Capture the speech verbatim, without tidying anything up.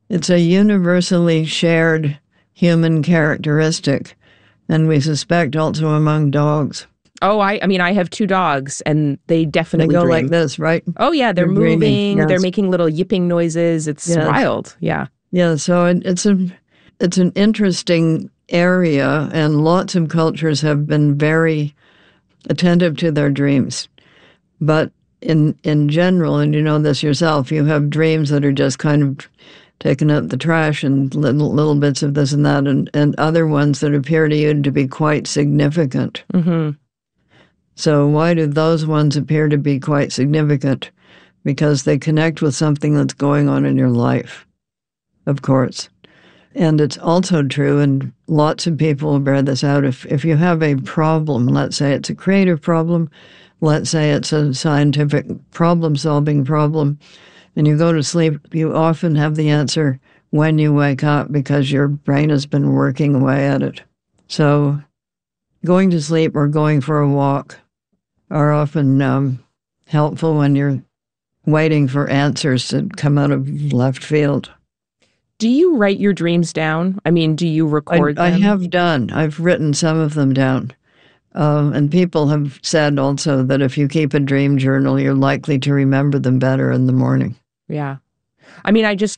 It's a universally shared human characteristic, and we suspect also among dogs. Oh, I, I mean, I have two dogs, and they They definitely go dream. like this, right? Oh, yeah, they're, They're dreaming. moving, they're Yes. making little yipping noises. It's Yes. wild. Yeah. Yeah, so it, it's a it's an interesting area, and lots of cultures have been very attentive to their dreams. But in in general, and you know this yourself, you have dreams that are just kind of taking out the trash and little little bits of this and that, and, and other ones that appear to you to be quite significant. Mm-hmm. So why do those ones appear to be quite significant? Because they connect with something that's going on in your life, of course. And it's also true, and lots of people will bear this out, if, if you have a problem, let's say it's a creative problem, let's say it's a scientific problem-solving problem, and you go to sleep, you often have the answer when you wake up because your brain has been working away at it. So going to sleep or going for a walk are often um, helpful when you're waiting for answers to come out of left field. Do you write your dreams down? I mean, do you record I, them? I have done. I've written some of them down. Um, and people have said also that if you keep a dream journal, you're likely to remember them better in the morning. Yeah. I mean, I just